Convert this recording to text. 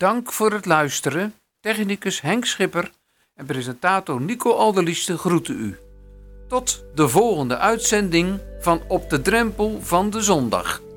Dank voor het luisteren. Technicus Henk Schipper en presentator Nico Alderlieste groeten u. Tot de volgende uitzending van Op de Drempel van de Zondag.